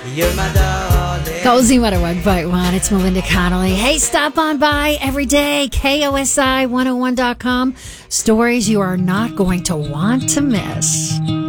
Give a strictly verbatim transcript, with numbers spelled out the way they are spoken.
You're my darling. Cozy one point one. It's Melinda Connolly. Hey, stop on by every day. K O S I one oh one dot com. Stories you are not going to want to miss.